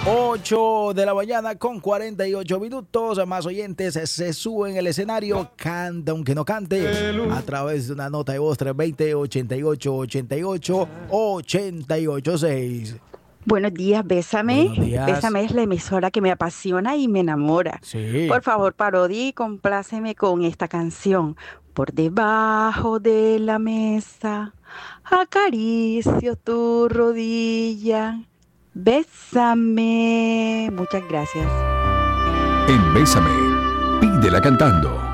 8 de la mañana con 48 minutos. Más oyentes se suben el escenario, canta aunque no cante, a través de una nota de voz 320 88 88 886. Buenos días, Bésame. Buenos días. Bésame es la emisora que me apasiona y me enamora. Sí. Por favor, Parodi, compláceme con esta canción. Por debajo de la mesa, acaricio tu rodilla. Bésame. Muchas gracias. En Bésame, pídela cantando.